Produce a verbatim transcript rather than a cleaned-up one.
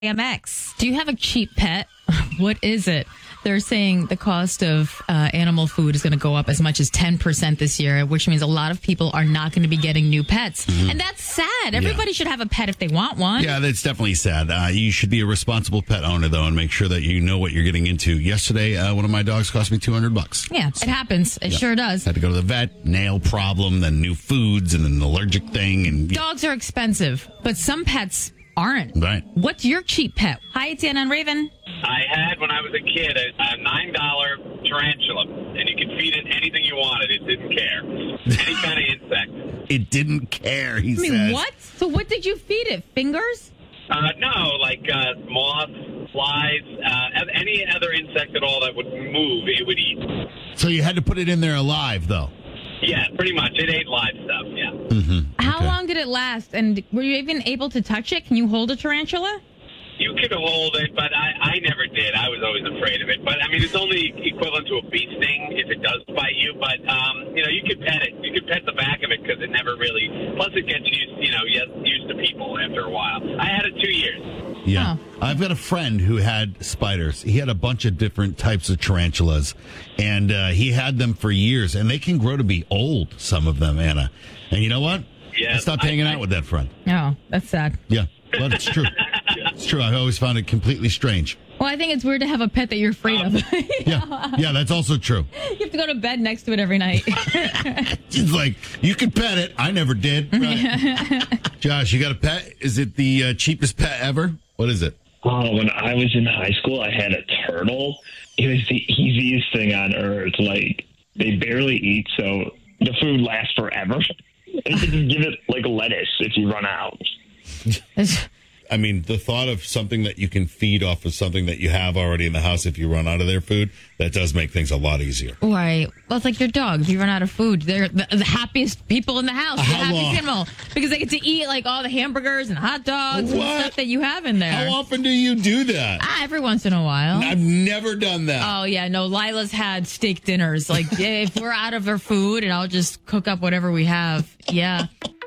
M X. Do you have a cheap pet? What is it? They're saying the cost of uh, animal food is going to go up as much as ten percent this year, which means a lot of people are not going to be getting new pets. Mm-hmm. And that's sad. Everybody yeah. should have a pet if they want one. Yeah, that's definitely sad. Uh, you should be a responsible pet owner, though, and make sure that you know what you're getting into. Yesterday, uh, one of my dogs cost me two hundred bucks. Yeah, it happens. It yeah. sure does. Had to go to the vet, nail problem, then new foods, and an allergic thing. And Dogs are expensive, but some pets aren't. Right. What's your cheap pet? Hi, it's Anna and Raven. I had, when I was a kid, a, a nine dollar tarantula, and you could feed it anything you wanted. It didn't care. Any kind of insect. It didn't care, he I mean, says. what? So what did you feed it? Fingers? Uh, no, like uh, moths, flies, uh, any other insect at all that would move, it would eat. So you had to put it in there alive, though? Yeah, pretty much. It ate live stuff, yeah. Mm-hmm. How okay. long did it last? And were you even able to touch it? Can you hold a tarantula? You could hold it, but I, I never did. I was always afraid of it. But, I mean, it's only equivalent to a bee sting if it does bite you. But, um, you know, you could pet it. You could pet the back of it because it never really... Plus, it gets used, you know, used to people after a while. I had it two years. Yeah. Oh. I've got a friend who had spiders. He had a bunch of different types of tarantulas, and uh, he had them for years. And they can grow to be old, some of them, Anna. And you know what? Yeah, I stopped I, hanging I, out with that friend. Oh, that's sad. Yeah, but it's true. It's true. I always found it completely strange. Well, I think it's weird to have a pet that you're afraid um, of. yeah, yeah, that's also true. You have to go to bed next to it every night. It's like, you can pet it. I never did. Right. Josh, you got a pet? Is it the uh, cheapest pet ever? What is it? Oh, when I was in high school, I had a turtle. It was the easiest thing on earth. Like, they barely eat, so the food lasts forever. And you can give it, like, lettuce if you run out. I mean, the thought of something that you can feed off of something that you have already in the house if you run out of their food, that does make things a lot easier. Right. Well, it's like your dog. If you run out of food, they're the, the happiest people in the house. The How happiest long? animal. Because they get to eat, like, all the hamburgers and hot dogs What? and stuff that you have in there. How often do you do that? Ah, every once in a while. I've never done that. Oh, yeah. No, Lila's had steak dinners. Like, if we're out of our food, and I'll just cook up whatever we have. Yeah.